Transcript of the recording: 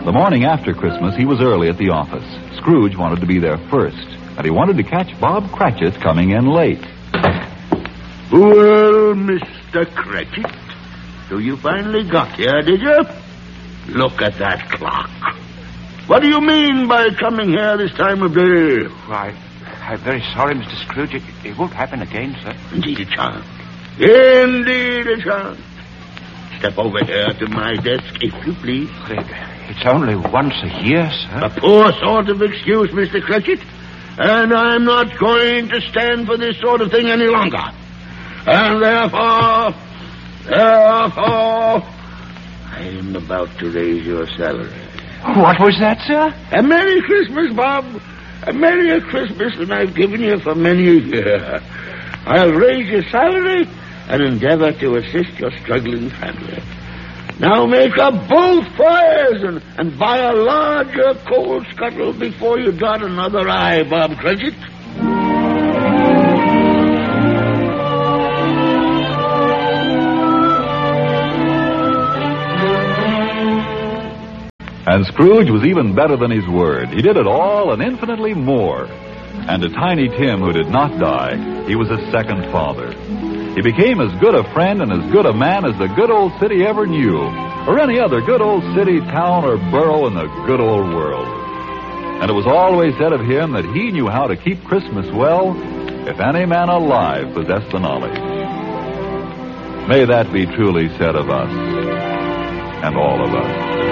The morning after Christmas, he was early at the office. Scrooge wanted to be there first, and he wanted to catch Bob Cratchit coming in late. Well, Mr. Cratchit, so you finally got here, did you? Look at that clock. What do you mean by coming here this time of day? Why, I'm very sorry, Mr. Scrooge. It won't happen again, sir. Indeed it shan't. Indeed it shan't. Step over here to my desk, if you please. It's only once a year, sir. A poor sort of excuse, Mr. Cratchit. And I'm not going to stand for this sort of thing any longer. And therefore, I am about to raise your salary. What was that, sir? A Merry Christmas, Bob. A Merry Christmas than I've given you for many a year. I'll raise your salary and endeavor to assist your struggling family. Now make up both fires and buy a larger coal scuttle before you dot another I, Bob Cratchit. And Scrooge was even better than his word. He did it all and infinitely more. And to Tiny Tim, who did not die, he was a second father. He became as good a friend and as good a man as the good old city ever knew, or any other good old city, town, or borough in the good old world. And it was always said of him that he knew how to keep Christmas well, if any man alive possessed the knowledge. May that be truly said of us, and all of us.